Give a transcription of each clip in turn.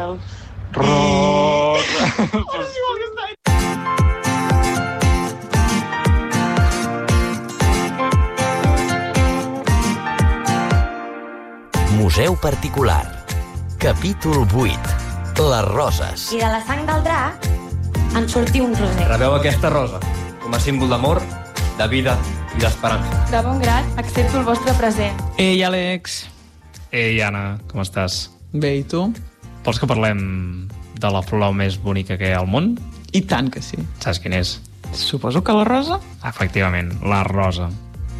Rosa. Museu particular. Capítol 8. Les roses. I de la sang del drac en sortia un roser. Rebeu aquesta rosa com a símbol d'amor, de vida i d'esperança. De bon grat, accepto el vostre present. Ei, Àlex. Ei, Anna, com estàs? Bé, i tu? Vols que parlem de la flor més bonica que hi ha al món? I tant que sí. Saps quina és? Suposo que la rosa? Efectivament, la rosa.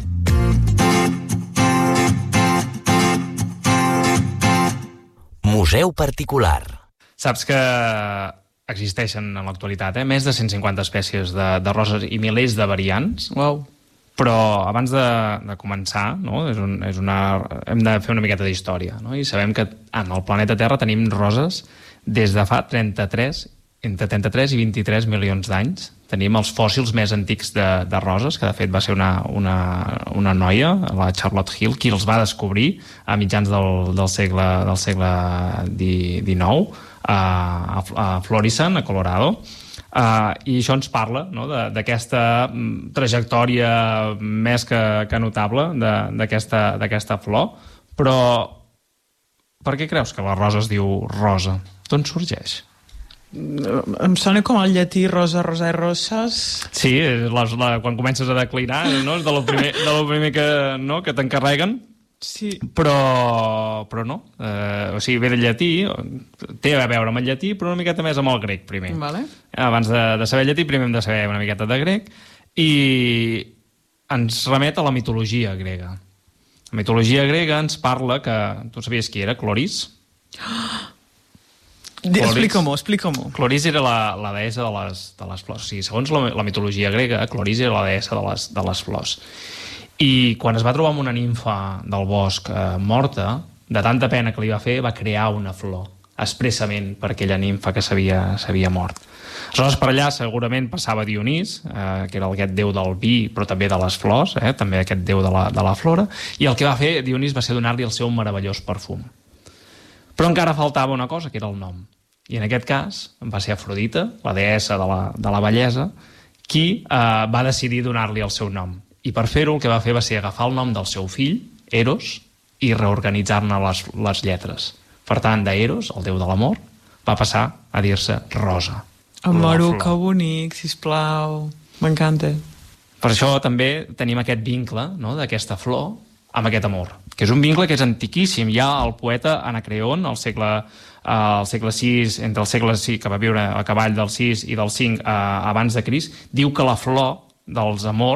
Museu particular. Saps que existeixen en l'actualitat més de 150 espècies de roses i milers de variants? Uau. Però abans de començar, no, hem de fer una miqueta d'història, no? I sabem que en el planeta Terra tenim roses des de fa entre 33 i 23 milions d'anys. Tenim els fòssils més antics de roses, que de fet va ser una noia, la Charlotte Hill, qui els va descobrir a mitjans del segle XIX a Florissant, a Colorado. I això ens parla, no, d'aquesta trajectòria més que notable d'aquesta flor. Però per què creus que la rosa es diu rosa? D'on sorgeix? Em sona com el llatí rosa, rosa i rosses. Sí, quan comences a declinar, no? És de lo primer que t'encarreguen. Sí. Però no. O sigui, ve del llatí, té a veure amb el llatí, però una miqueta més amb el grec, primer. Vale. Abans de saber el llatí, primer hem de saber una miqueta de grec, i ens remet a la mitologia grega. La mitologia grega ens parla que... Tu sabies qui era? Cloris? Explica-m'ho. Cloris era la deessa de les flors. O sigui, segons la mitologia grega, Cloris era la deessa de les flors. I quan es va trobar amb una nimfa del bosc morta, de tanta pena que li va fer, va crear una flor, expressament per aquella nimfa que s'havia mort. Aleshores, per allà segurament passava Dionís, que era aquest déu del vi, però també de les flors, també aquest déu de la flora, i el que va fer Dionís va ser donar-li el seu meravellós perfum. Però encara faltava una cosa, que era el nom. I en aquest cas va ser Afrodita, la deessa de la bellesa, qui va decidir donar-li el seu nom. I per fer-ho el que va fer va ser agafar el nom del seu fill, Eros, i reorganitzar-ne les lletres. Per tant, d'Eros, el déu de l'amor, va passar a dir-se Rosa. Amor, que bonic, sisplau. M'encanta. Per això també tenim aquest vincle, no, d'aquesta flor amb aquest amor, que és un vincle que és antiquíssim. Ja el poeta Anacreon, al segle VI, entre el segle VI, que va viure a cavall del 6 i del 5 abans de Crist, diu que la flor dels amors